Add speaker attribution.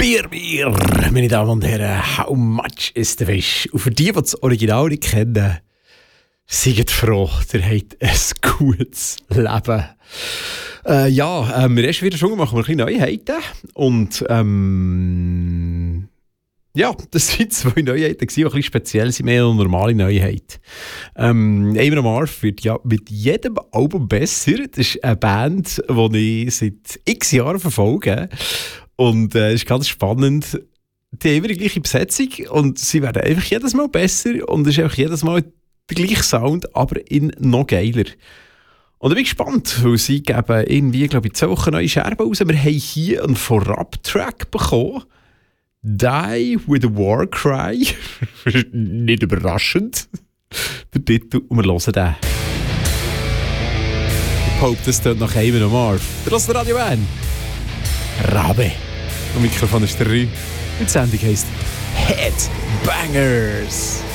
Speaker 1: Bier, meine Damen und Herren, how much is the fish? Und für die, die das Original nicht kennen, seid froh, ihr habt ein gutes Leben. Erst wieder schon machen wir ein bisschen Neuheiten. Und das waren 2 Neuheiten, die ein bisschen speziell sind, mehr eine normale Neuheit. Amon Amarth wird ja mit jedem Album besser. Das ist eine Band, die ich seit x Jahren verfolge. Und es ist ganz spannend. Die haben immer die gleiche Besetzung und sie werden einfach jedes Mal besser. Und es ist einfach jedes Mal der gleiche Sound, aber in noch geiler. Und ich bin gespannt, weil sie geben irgendwie, glaube ich, 2 Wochen neue Scherben raus. Wir haben hier einen Vorab-Track bekommen. Die with a War Cry. Nicht überraschend. Der Titel, und wir hören den. Ich hoffe, das tönt nach Amon Amarth. Der hört Radio Bern. Rabe. Am Mikrofon ist der Rü. Und die Sendung heisst Headbangers.